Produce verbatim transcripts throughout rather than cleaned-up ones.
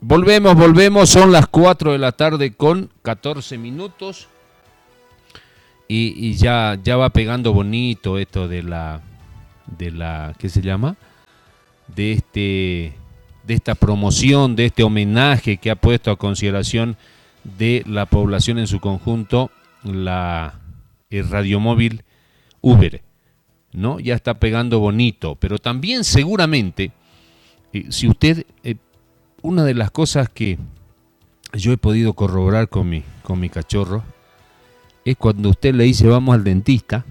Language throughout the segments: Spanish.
Volvemos, volvemos, son las cuatro de la tarde con catorce minutos y, y ya, ya va pegando bonito esto de la, de la, ¿qué se llama? De este, de esta promoción, de este homenaje que ha puesto a consideración de la población en su conjunto la el radiomóvil Uber, ¿no? Ya está pegando bonito, pero también seguramente, eh, si usted... Eh, Una de las cosas que yo he podido corroborar con mi, con mi cachorro es cuando usted le dice vamos al dentista,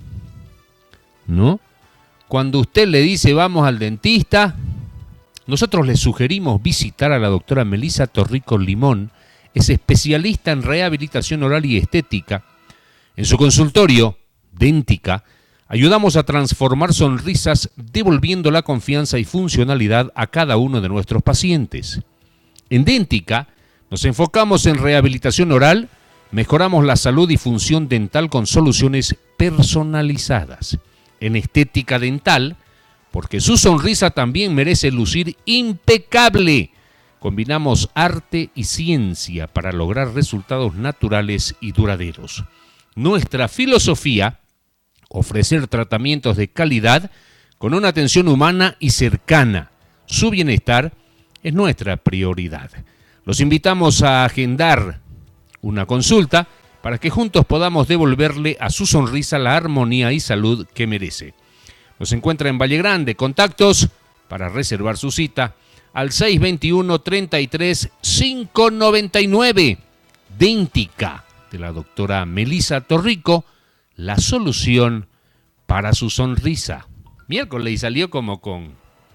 ¿no? Cuando usted le dice vamos al dentista, nosotros le sugerimos visitar a la doctora Melisa Torrico Limón, es especialista en rehabilitación oral y estética. En su consultorio, Dentica, ayudamos a transformar sonrisas devolviendo la confianza y funcionalidad a cada uno de nuestros pacientes. En Dentica nos enfocamos en rehabilitación oral, mejoramos la salud y función dental con soluciones personalizadas. En estética dental, porque su sonrisa también merece lucir impecable. Combinamos arte y ciencia para lograr resultados naturales y duraderos. Nuestra filosofía, ofrecer tratamientos de calidad con una atención humana y cercana. Su bienestar es nuestra prioridad. Los invitamos a agendar una consulta para que juntos podamos devolverle a su sonrisa la armonía y salud que merece. Nos encuentra en Valle Grande. Contactos para reservar su cita al seis dos uno, treinta y tres, quinientos noventa y nueve. Dentica, de la doctora Melisa Torrico, la solución para su sonrisa. Miércoles y salió como con...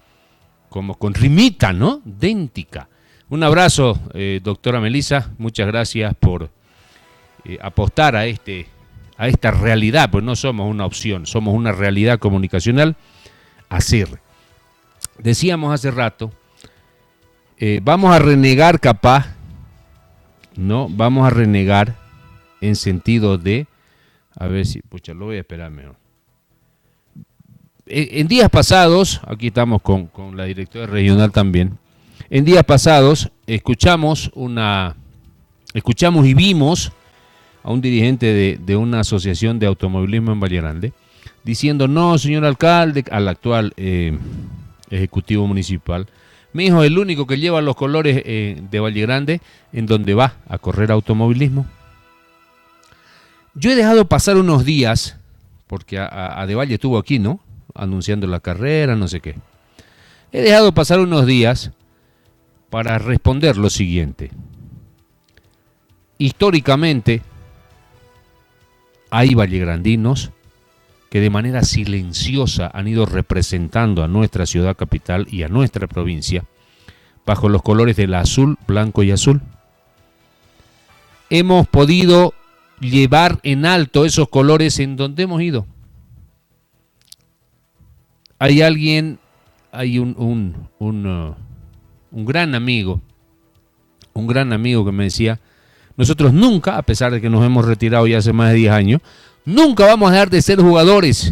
como con rimita, ¿no? Dentica. Un abrazo, eh, doctora Melisa, muchas gracias por eh, apostar a, este, a esta realidad, pues no somos una opción, somos una realidad comunicacional a hacer. Decíamos hace rato, eh, vamos a renegar capaz, ¿no? Vamos a renegar en sentido de, a ver si, pucha, lo voy a esperar mejor. En días pasados, aquí estamos con, con la directora regional también, en días pasados escuchamos una, escuchamos y vimos a un dirigente de, de una asociación de automovilismo en Valle Grande diciendo, no, señor alcalde, al actual eh, ejecutivo municipal, mi hijo es el único que lleva los colores eh, de Valle Grande en donde va a correr automovilismo. Yo he dejado pasar unos días, porque a, a, a De Valle estuvo aquí, ¿no? Anunciando la carrera, no sé qué. He dejado pasar unos días para responder lo siguiente. Históricamente, hay vallegrandinos que de manera silenciosa han ido representando a nuestra ciudad capital y a nuestra provincia bajo los colores del azul, blanco y azul. Hemos podido llevar en alto esos colores en donde hemos ido. Hay alguien, hay un, un, un, uh, un gran amigo, un gran amigo que me decía, nosotros nunca, a pesar de que nos hemos retirado ya hace más de diez años, nunca vamos a dejar de ser jugadores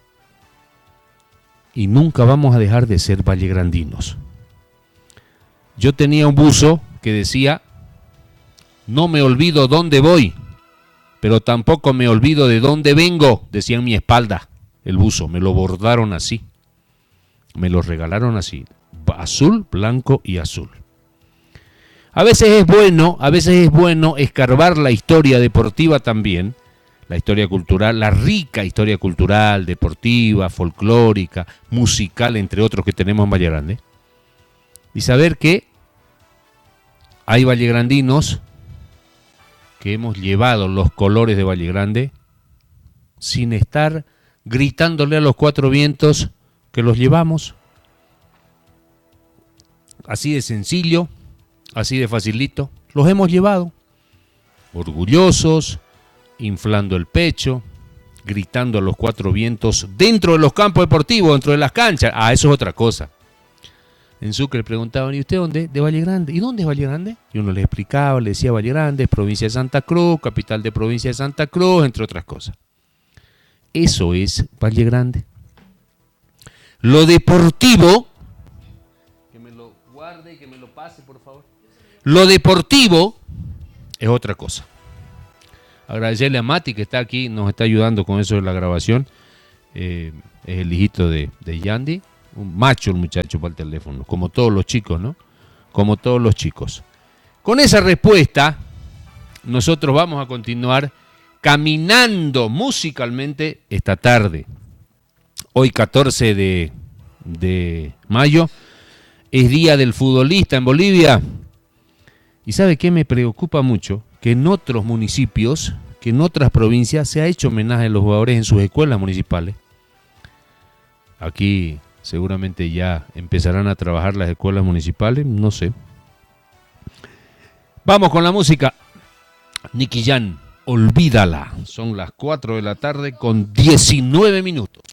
y nunca vamos a dejar de ser vallegrandinos. Yo tenía un buzo que decía, no me olvido dónde voy, pero tampoco me olvido de dónde vengo, decía en mi espalda el buzo, me lo bordaron así. Me lo regalaron así, azul, blanco y azul. A veces es bueno, a veces es bueno escarbar la historia deportiva también, la historia cultural, la rica historia cultural, deportiva, folclórica, musical, entre otros que tenemos en Valle Grande, y saber que hay vallegrandinos que hemos llevado los colores de Valle Grande sin estar gritándole a los cuatro vientos que los llevamos. Así de sencillo, así de facilito, los hemos llevado. Orgullosos, inflando el pecho, gritando a los cuatro vientos dentro de los campos deportivos, dentro de las canchas. Ah, eso es otra cosa. En Sucre preguntaban, ¿y usted dónde? De Valle Grande. ¿Y dónde es Valle Grande? Y uno le explicaba, le decía Valle Grande, es provincia de Santa Cruz, capital de provincia de Santa Cruz, entre otras cosas. Eso es Valle Grande. Lo deportivo, que me lo guarde y que me lo pase, por favor. Lo deportivo es otra cosa. Agradecerle a Mati que está aquí, nos está ayudando con eso de la grabación. Eh, es el hijito de, de Yandy. Un macho el muchacho para el teléfono, como todos los chicos, ¿no? Como todos los chicos. Con esa respuesta, nosotros vamos a continuar caminando musicalmente esta tarde. Hoy catorce de, de mayo es Día del Futbolista en Bolivia. ¿Y sabe qué me preocupa mucho? Que en otros municipios, que en otras provincias se ha hecho homenaje a los jugadores en sus escuelas municipales. Aquí seguramente ya empezarán a trabajar las escuelas municipales, no sé. Vamos con la música. Nicky Jam, olvídala. Son las cuatro de la tarde con diecinueve minutos.